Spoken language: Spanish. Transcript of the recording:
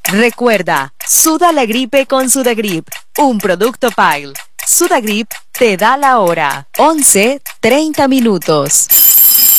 Recuerda, suda la gripe con Sudagrip, un producto Pile. Sudagrip te da la hora. 11:30.